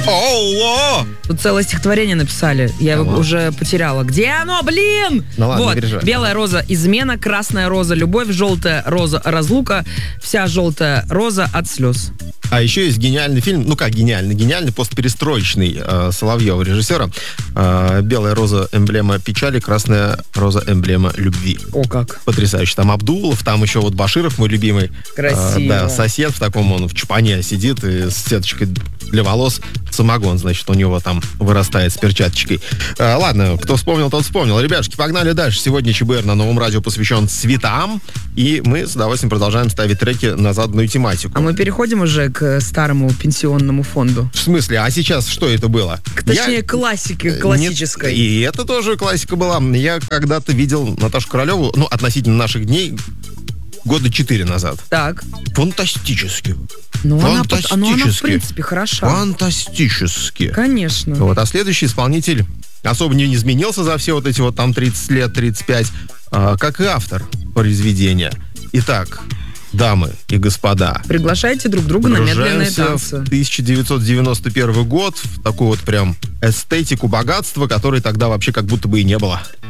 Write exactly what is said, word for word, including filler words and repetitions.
О-о-о! Тут целое стихотворение написали. Я его Ага. уже потеряла. Где оно, блин? Ну ладно, вот. не переживай. Белая роза — измена, красная роза — любовь, желтая роза — разлука, вся желтая роза от слез. А еще есть гениальный фильм, ну как гениальный, гениальный постперестроечный э, Соловьева режиссера. Э, «Белая роза» — эмблема печали, красная роза — эмблема любви. О, как. Потрясающе. Там Абдулов, там еще вот Баширов, мой любимый. Красиво. Э, да, сосед в таком, он в чапане сидит и с сеточкой для волос. Самогон, значит, у него там вырастает с перчаточкой. Э, ладно, кто вспомнил, тот вспомнил. Ребятушки, погнали дальше. Сегодня ЧБР на Новом радио посвящен цветам. И мы с удовольствием продолжаем ставить треки на заданную тематику. А мы переходим уже к старому пенсионному фонду. В смысле? А сейчас что это было? К, точнее, Я- классике, классической. Нет, и это тоже классика была. Я когда-то видел Наташу Королеву, ну, относительно наших дней, года четыре назад. Так. Фантастически. Ну, она, под- ну, она, в Фантастически. принципе, хороша. Фантастически. Конечно. Вот, а следующий исполнитель особо не изменился за все вот эти вот там тридцать лет, тридцать пять, а, как и автор произведения. Итак, дамы и господа, Приглашайте друг друга на медленные погружаемся танцы. в тысяча девятьсот девяносто первый год, в такую вот прям эстетику богатства, которой тогда вообще как будто бы и не было.